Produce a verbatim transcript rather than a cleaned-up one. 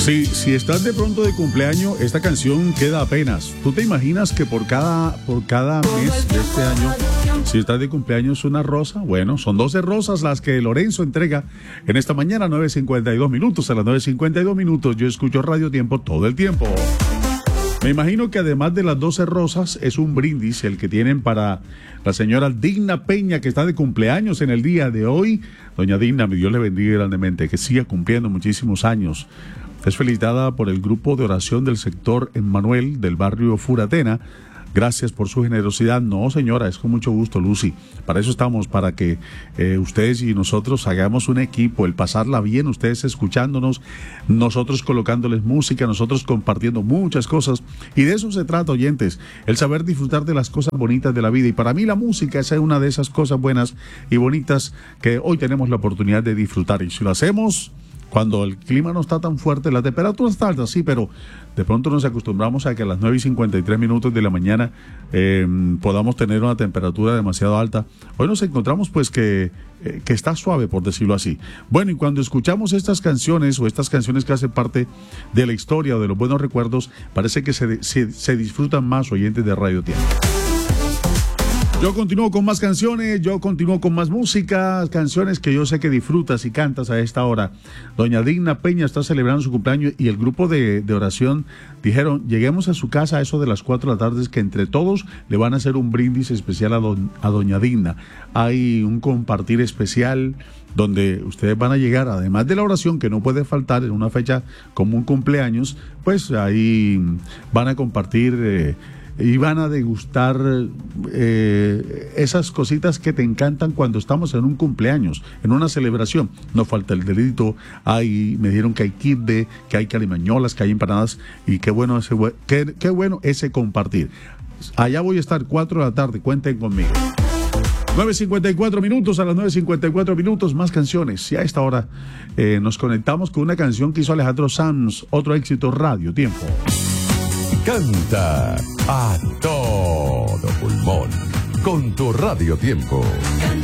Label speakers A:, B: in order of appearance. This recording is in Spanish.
A: Sí, si estás de pronto de cumpleaños, esta canción queda apenas. ¿Tú te imaginas que por cada, por cada mes de este año, si estás de cumpleaños, una rosa? Bueno, son doce rosas las que Lorenzo entrega en esta mañana, nueve cincuenta y dos minutos. A las nueve cincuenta y dos minutos yo escucho Radio Tiempo todo el tiempo. Me imagino que además de las doce rosas, es un brindis el que tienen para la señora Digna Peña, que está de cumpleaños en el día de hoy. Doña Digna, Dios le bendiga grandemente, que siga cumpliendo muchísimos años. Es felicitada por el grupo de oración del sector Emmanuel del barrio Furatena. Gracias por su generosidad. No, señora, es con mucho gusto, Lucy. Para eso estamos, para que eh, ustedes y nosotros hagamos un equipo, el pasarla bien, ustedes escuchándonos, nosotros colocándoles música, nosotros compartiendo muchas cosas. Y de eso se trata, oyentes, el saber disfrutar de las cosas bonitas de la vida. Y para mí la música es una de esas cosas buenas y bonitas que hoy tenemos la oportunidad de disfrutar. Y si lo hacemos cuando el clima no está tan fuerte, la temperatura está alta, sí, pero de pronto nos acostumbramos a que a las nueve y cincuenta y tres minutos de la mañana eh, podamos tener una temperatura demasiado alta. Hoy nos encontramos pues que, eh, que está suave, por decirlo así. Bueno, y cuando escuchamos estas canciones o estas canciones que hacen parte de la historia o de los buenos recuerdos, parece que se, se, se disfrutan más, oyentes de Radio Tiempo. Yo continúo con más canciones, yo continúo con más música, canciones que yo sé que disfrutas y cantas a esta hora. Doña Digna Peña está celebrando su cumpleaños y el grupo de, de oración dijeron, lleguemos a su casa a eso de las cuatro de la tarde, que entre todos le van a hacer un brindis especial a, don, a Doña Digna. Hay un compartir especial donde ustedes van a llegar, además de la oración que no puede faltar en una fecha como un cumpleaños, pues ahí van a compartir Eh, y van a degustar eh, esas cositas que te encantan cuando estamos en un cumpleaños, en una celebración. No falta el delito, hay, me dijeron que hay kibbe, que hay calimañolas, que hay empanadas, y qué bueno ese, qué, qué bueno ese compartir. Allá voy a estar cuatro de la tarde, cuenten conmigo. nueve cincuenta y cuatro minutos, a las nueve cincuenta y cuatro minutos, más canciones. Y a esta hora eh, nos conectamos con una canción que hizo Alejandro Sanz, otro éxito, Radio Tiempo.
B: Canta a todo pulmón con tu Radio Tiempo.